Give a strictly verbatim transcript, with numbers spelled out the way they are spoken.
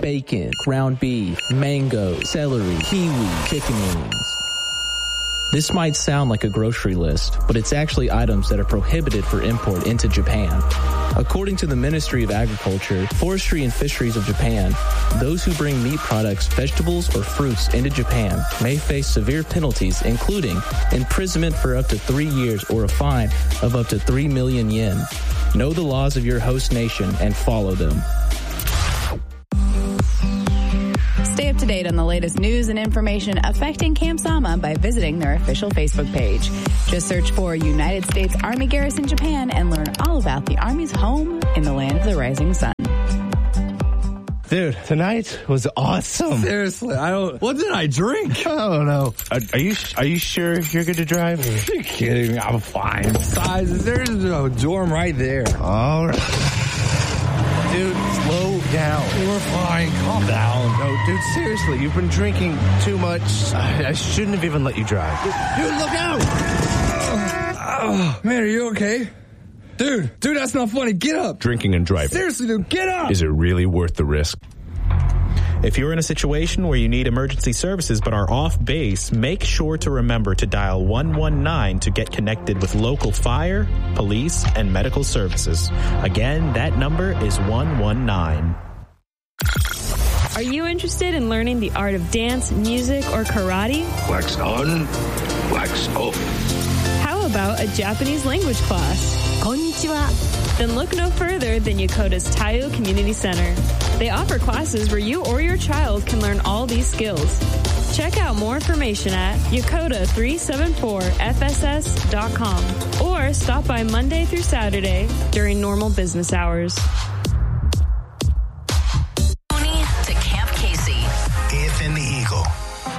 bacon, ground beef, mango, celery, kiwi, chicken wings. This might sound like a grocery list, but it's actually items that are prohibited for import into Japan. According to the Ministry of Agriculture, Forestry and Fisheries of Japan, those who bring meat products, vegetables, or fruits into Japan may face severe penalties, including imprisonment for up to three years or a fine of up to three million yen. Know the laws of your host nation and follow them. Stay up to date on the latest news and information affecting Camp Sama by visiting their official Facebook page. Just search for United States Army Garrison Japan and learn all about the Army's home in the land of the rising sun. Dude, tonight was awesome. Seriously, I don't. What did I drink? I don't know. Are, are you Are you sure you're good to drive? You're kidding me. I'm fine. Besides, there's a dorm right there. All right. Dude, slow down. We're fine. Calm down. No, dude, seriously, you've been drinking too much. I, I shouldn't have even let you drive. Dude, look out! Oh, oh, man, are you okay? Dude, dude, that's not funny. Get up. Drinking and driving. Seriously, dude, get up. Is it really worth the risk? If you're in a situation where you need emergency services but are off base, make sure to remember to dial one one nine to get connected with local fire, police, and medical services. Again, that number is one one nine. Are you interested in learning the art of dance, music, or karate? Wax on, wax off. How about a Japanese language class? Konnichiwa. Then look no further than Yokota's Taiyo Community Center. They offer classes where you or your child can learn all these skills. Check out more information at yokota three seven four f s s dot com or stop by Monday through Saturday during normal business hours.